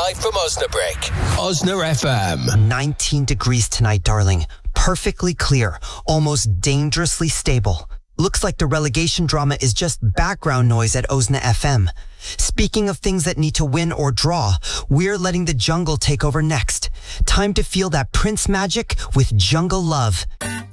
live from Osnabrück. Osna FM. 19 degrees tonight, darling. Perfectly clear. Almost dangerously stable. Looks like the relegation drama is just background noise at Osna FM. Speaking of things that need to win or draw, we're letting the jungle take over next. Time to feel that Prince magic with Jungle Love.